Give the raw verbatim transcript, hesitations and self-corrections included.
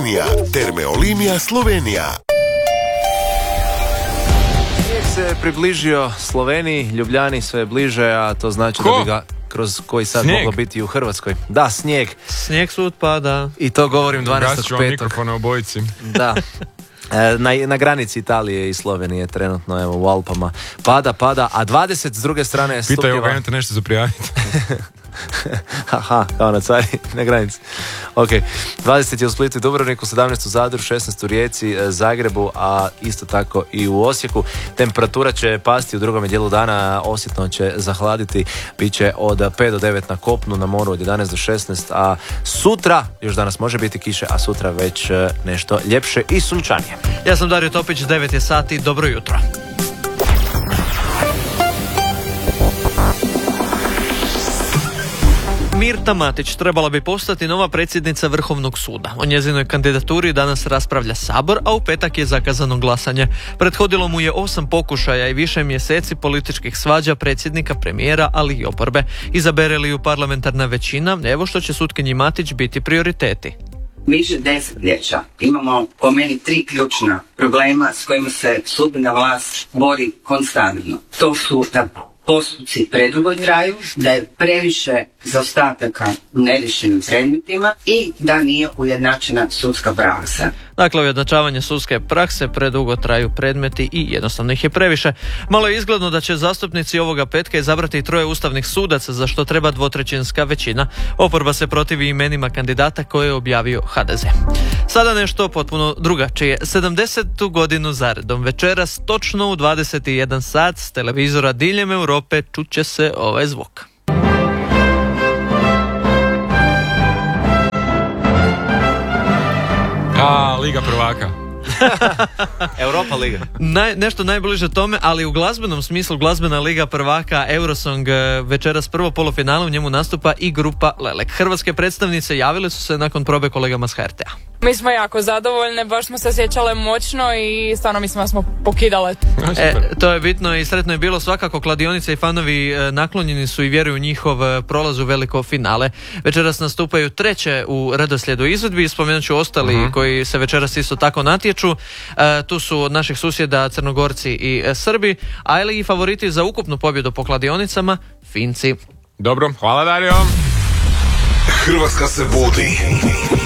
linija, Termeolinija Slovenija. Snijeg se približio Sloveniji, Ljubljani sve bliže, a to znači Ko? da bi ga kroz koji sad Snijeg? moglo biti i u Hrvatskoj. Da, snijeg. Snijeg sud pada. I to govorim Gasit ću dvanaestog vam petog mikrofona obojici. Da. E, Na, na granici Italije i Slovenije trenutno, evo, u Alpama pada, pada, a dvadeset s druge strane Pitaju stupnjeva. ga, imate nešto za prijaviti. Haha, kao na cari, na granici. Ok, dvadeset je u Splitu i Dubrovniku, sedamnaest u Zadru, šesnaest u Rijeci, e, Zagrebu, a isto tako i u Osijeku. Temperatura će pasti u drugom dijelu dana, osjetno će zahladiti, bit će od pet do devet na kopnu, na moru od jedanaest do šesnaest, a sutra, još danas može biti kiše, a sutra već e, nešto ljepše i sunčanije. Ja sam Dario Topić, devet je sati, dobro jutro. Mirta Matić trebala bi postati nova predsjednica Vrhovnog suda. O njezinoj kandidaturi danas raspravlja Sabor, a u petak je zakazano glasanje. Prethodilo mu je osam pokušaja i više mjeseci političkih svađa predsjednika, premijera, ali i oporbe. Izabere li ju parlamentarna većina, evo što će sutkinji Matić biti prioriteti. Više desetljeća imamo po meni tri ključna problema s kojima se sudbena vlast bori konstantno. To su da postupci predugo traju, da je previše zaostataka u neriješenim predmetima i da nije ujednačena sudska praksa. Dakle, ujednačavanje sudske prakse, predugo traju predmeti i jednostavno ih je previše. Malo je izgledno da će zastupnici ovoga petka izabrati troje ustavnih sudaca, za što treba dvotrećinska većina. Oporba se protivi imenima kandidata koje je objavio ha de ze. Sada nešto potpuno drugačije. sedamdesetu godinu zaredom večeras točno u dvadeset jedan sat s televizora diljem Europe čuće se ovaj zvuk. A, Liga prvaka. Europa liga. Naj, nešto najbliže tome, ali u glazbenom smislu glazbena liga prvaka Eurosong večeras prvo polufinale, u njemu nastupa i grupa Lelek. Hrvatske predstavnice javile su se nakon probe kolegama s ha er te a. Mi smo jako zadovoljne, baš smo se osjećale moćno i stvarno mislim da smo pokidale. E, to je bitno i sretno je bilo svakako. Kladionice i fanovi e, naklonjeni su i vjeruju u njihov e, prolaz u veliko finale. Večeras nastupaju treće u redoslijedu izvedbi, spomenut ću ostali uh-huh. koji se večeras isto tako natječu. E, tu su od naših susjeda Crnogorci i e, Srbi, ali i favoriti za ukupnu pobjedu po kladionicama Finci. Dobro, hvala Dario. Hrvatska se budi.